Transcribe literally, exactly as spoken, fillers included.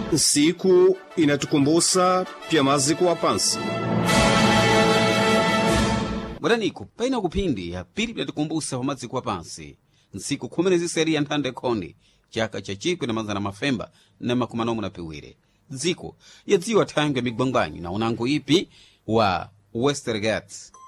Siku inatukumbusa pia maziko wa pansi. Mwadaniko, paina kupindi ya pili pinatukumbusa wa maziko wa pansi. Nsiku kumenezi seri ya ntande koni, chaka cha chiku na mazana mafemba na makumanomu na piwire. Ziko, ya ziwa tangu ya migbangbanyi na unangu ipi wa Westergates.